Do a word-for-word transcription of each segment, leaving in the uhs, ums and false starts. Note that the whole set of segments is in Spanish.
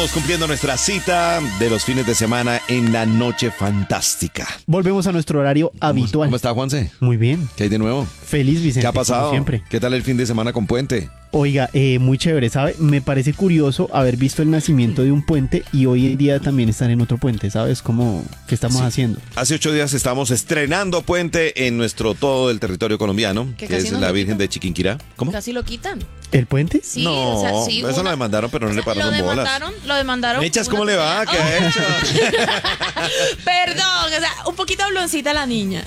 Estamos cumpliendo nuestra cita de los fines de semana en la Noche Fantástica. Volvemos a nuestro horario habitual. ¿Cómo está, Juanse? Muy bien. ¿Qué hay de nuevo? Feliz, Vicente. ¿Qué ha pasado? Como siempre. ¿Qué tal el fin de semana con puente? Oiga, eh, muy chévere, ¿sabe? Me parece curioso haber visto el nacimiento de un puente y hoy en día también están en otro puente, ¿sabes? ¿Cómo? ¿Qué estamos Sí. haciendo? Hace ocho días estamos estrenando puente en nuestro todo el territorio colombiano, Que que casi es nos la lo Virgen quitan. de Chiquinquirá. ¿Cómo? Casi lo quitan. ¿El puente? Sí, no, o sea, sí, eso una- lo demandaron, pero no le Lo pararon bolas. demandaron, lo demandaron. Mechas, una ¿cómo le va? tutela. ¿Qué ha hecho? Perdón, o sea, un poquito habloncita la niña.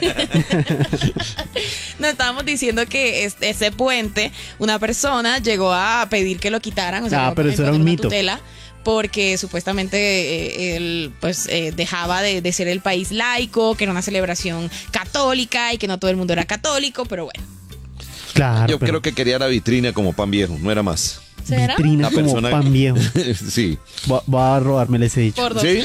Nos estábamos diciendo que este, ese puente, una persona llegó a pedir que lo quitaran. O sea, Ah, que pero lo eso era poner un una mito. tutela, porque supuestamente eh, él pues eh, dejaba de, de ser el país laico, que era una celebración católica y que no todo el mundo era católico, pero bueno. Claro. Yo pero creo que quería la vitrina como pan viejo, no era más. ¿Será? Vitrina La como persona- pan viejo. Sí. Va, va a robármele ese dicho. Por dos. ¿Sí?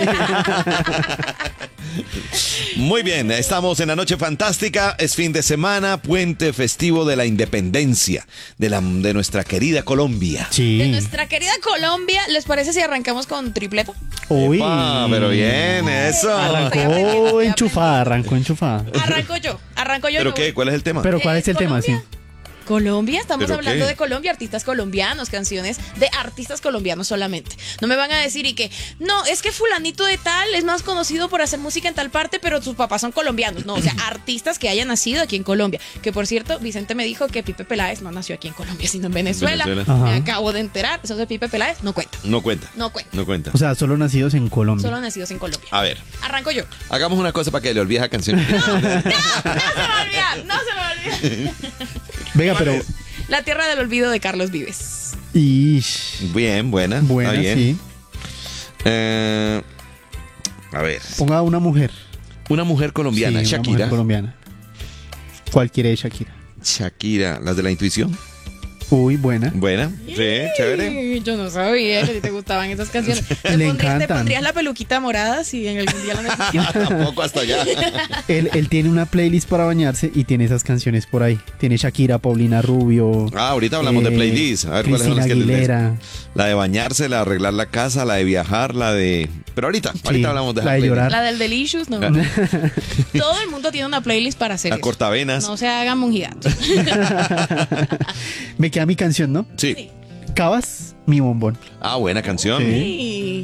Muy bien, estamos en la Noche Fantástica, es fin de semana, puente festivo de la independencia de, la, de nuestra querida Colombia. Sí. De nuestra querida Colombia, ¿les parece si arrancamos con tripleta? Uy. Ah, pero bien, eso. Arrancó enchufada, arrancó enchufada. Arranco yo, arranco yo. ¿Pero yo qué? voy. ¿Cuál es el tema? Pero ¿cuál Eh, es el tema? Sí. Colombia. Colombia, estamos ¿Pero hablando qué? de Colombia, artistas colombianos, canciones de artistas colombianos solamente. No me van a decir y que, no, es que fulanito de tal es más conocido por hacer música en tal parte, pero sus papás son colombianos. No, o sea, artistas que hayan nacido aquí en Colombia. Que por cierto, Vicente me dijo que Pipe Peláez no nació aquí en Colombia, sino en Venezuela. Venezuela. Me Ajá. acabo de enterar, eso de Pipe Peláez no cuenta, No cuenta. no cuenta. No cuenta. O sea, solo nacidos en Colombia. Solo nacidos en Colombia. A ver, Arranco yo. hagamos una cosa para que le olvides esa canción. No se me va a olvidar, no se me va a olvidar. Venga, pero... La tierra del olvido de Carlos Vives. Ish. Bien, buena. Buena, está bien. sí. Eh, a ver, Ponga una mujer. una mujer colombiana, Sí, una Shakira. mujer colombiana. ¿Cuál quiere de Shakira? Shakira, las de la intuición. Uy, buena. Buena, sí, chévere. Ay, yo no sabía que a ti te gustaban esas canciones. ¿Te, Le pondrías, te encantan. pondrías la peluquita morada si en algún día la necesitas? Tampoco hasta allá. Él, él tiene una playlist para bañarse y tiene esas canciones por ahí. Tiene Shakira, Paulina Rubio. Ah, ahorita hablamos de eh, playlist. A ver cuáles son Cristina las que les- Aguilera. La de bañarse, la de arreglar la casa, la de viajar, la de. Pero ahorita, ahorita Sí, hablamos de la de playlist. llorar. La del Delicious, no. Todo el mundo tiene una playlist para hacer La eso. cortavenas. No se hagan monjidatos. Me queda mi canción, ¿no? Sí. Cabas, mi bombón. Ah, buena canción. Sí. Sí.